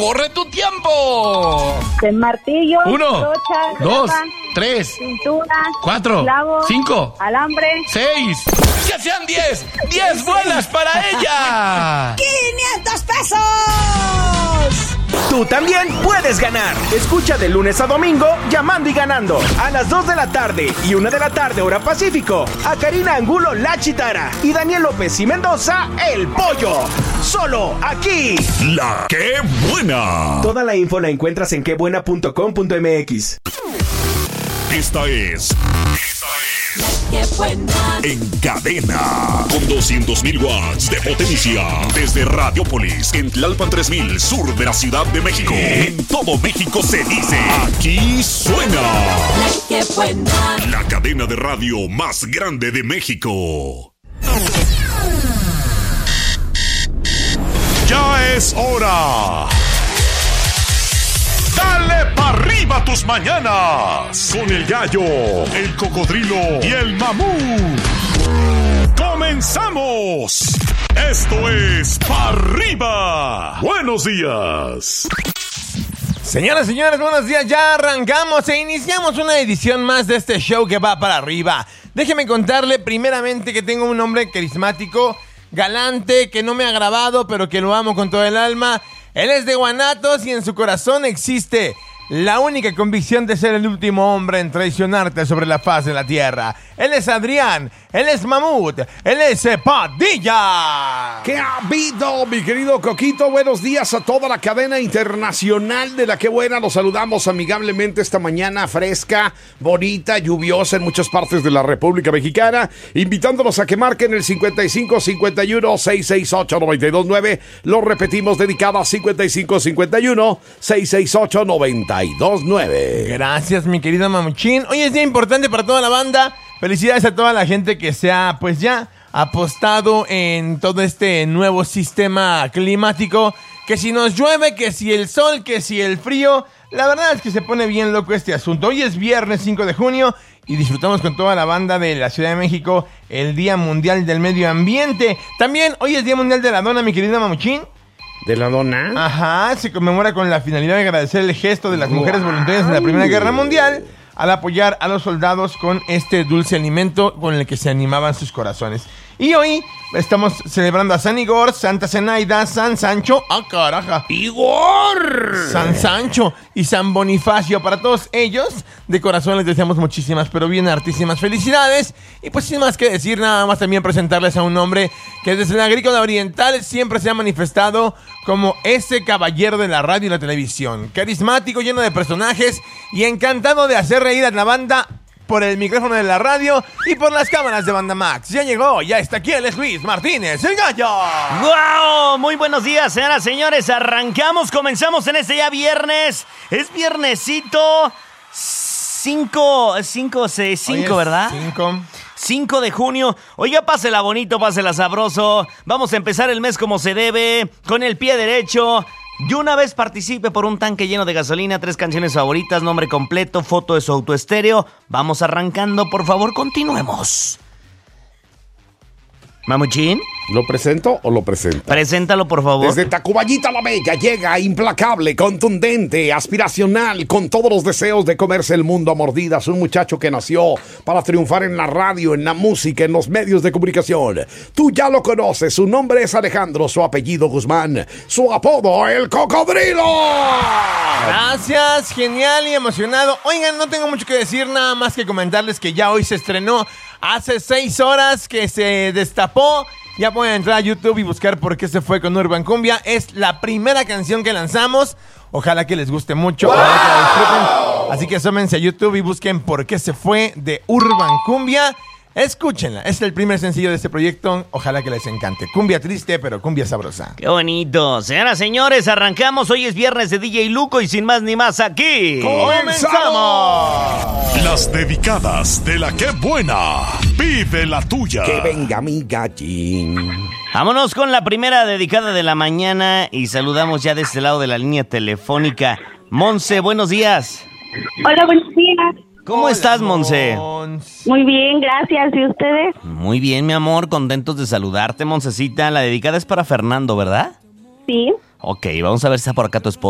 corre tu tiempo. De martillo, 1, brocha, 2, clava, 3, cintura, 4, clavo, 5, alambre, 6. ¡Que sean 10! ¡10 bolas para ella! ¡500 pesos! Tú también puedes ganar. Escucha de lunes a domingo Llamando y Ganando a las 2 de la tarde y 1 de la tarde hora Pacífico a Karina Angulo La Chitara y Daniel López y Mendoza El Pollo. Solo aquí. La Qué Buena. Toda la info la encuentras en quebuena.com.mx. Esta es ¡Qué buena! En Cadena, con 200.000 watts de potencia, desde Radiopolis, en Tlalpan 3000, sur de la Ciudad de México. En todo México se dice, aquí suena ¡Qué buena! la cadena de radio más grande de México. Ya es hora. Dale pa' arriba tus mañanas con el gallo, el cocodrilo y el mamut. ¡Comenzamos! Esto es Pa' Arriba. Buenos días. Señoras y señores, buenos días. Ya arrancamos e iniciamos una edición más de este show que va para arriba. Déjeme contarle primeramente que tengo un hombre carismático, galante, que no me ha grabado, pero que lo amo con todo el alma. Él es de Guanatos y en su corazón existe la única convicción de ser el último hombre en traicionarte sobre la faz de la tierra. Él es Adrián, él es Mamut, él es Padilla. ¿Qué ha habido, mi querido Coquito? Buenos días a toda la cadena internacional de La Qué Buena. Los saludamos amigablemente esta mañana fresca, bonita, lluviosa en muchas partes de la República Mexicana, invitándolos a que marquen el 5551-668-929. Lo repetimos, dedicada a 5551-668-929. Gracias, mi querido Mamuchín. Hoy es día importante para toda la banda. Felicidades a toda la gente que se ha, pues ya, apostado en todo este nuevo sistema climático. Que si nos llueve, que si el sol, que si el frío. La verdad es que se pone bien loco este asunto. Hoy es viernes 5 de junio y disfrutamos con toda la banda de la Ciudad de México el Día Mundial del Medio Ambiente. También hoy es Día Mundial de la Dona, mi querido Mamuchín. ¿De la dona? Ajá, se conmemora con la finalidad de agradecer el gesto de las mujeres voluntarias en la Primera Guerra Mundial al apoyar a los soldados con este dulce alimento con el que se animaban sus corazones. Y hoy estamos celebrando a San Igor, Santa Zenaida, San Sancho, ¡ah, caraja! ¡Igor! San Sancho y San Bonifacio. Para todos ellos, de corazón les deseamos muchísimas, pero bien hartísimas felicidades. Y pues sin más que decir, nada más también presentarles a un hombre que desde la agrícola oriental siempre se ha manifestado como ese caballero de la radio y la televisión. Carismático, lleno de personajes y encantado de hacer reír a la banda por el micrófono de la radio y por las cámaras de Banda Max. Ya llegó, ya está aquí, él es Luis Martínez, el gallo. ¡Wow! Muy buenos días, señoras y señores. Arrancamos, comenzamos en este ya viernes. Es viernesito 5, ¿verdad? 5 de junio. Oiga, pásela bonito, pásela sabroso. Vamos a empezar el mes como se debe, con el pie derecho. De una vez participe por un tanque lleno de gasolina, 3 canciones favoritas, nombre completo, foto de su autoestéreo. Vamos arrancando, por favor, continuemos. ¿Mamuchín? ¿Lo presento o lo presento? Preséntalo, por favor. Desde Tacubayita la Bella llega implacable, contundente, aspiracional, con todos los deseos de comerse el mundo a mordidas. Un muchacho que nació para triunfar en la radio, en la música, en los medios de comunicación. Tú ya lo conoces, su nombre es Alejandro, su apellido Guzmán, su apodo El Cocodrilo. Gracias, genial y emocionado. Oigan, no tengo mucho que decir, nada más que comentarles que ya hoy se estrenó. Hace 6 horas que se destapó. Ya pueden entrar a YouTube y buscar Por qué se fue con Urban Cumbia. Es la primera canción que lanzamos. Ojalá que les guste mucho. ¡Wow! Ojalá que la disfruten. Así que asómense a YouTube y busquen Por qué se fue de Urban Cumbia. Escúchenla. Es el primer sencillo de este proyecto. Ojalá que les encante. Cumbia triste, pero cumbia sabrosa. ¡Qué bonito! Señoras y señores, arrancamos. Hoy es viernes de DJ Luco y sin más ni más aquí ¡comenzamos! Las dedicadas de La Qué Buena. Vive la tuya. Que venga mi gallín. Vámonos con la primera dedicada de la mañana y saludamos ya de este lado de la línea telefónica. Monse, buenos días. Hola, buenos días. ¿Cómo estás, Monse? Muy bien, gracias. ¿Y ustedes? Muy bien, mi amor, contentos de saludarte, Moncecita. La dedicada es para Fernando, ¿verdad? Sí. Ok, vamos a ver si está por acá tu esposo.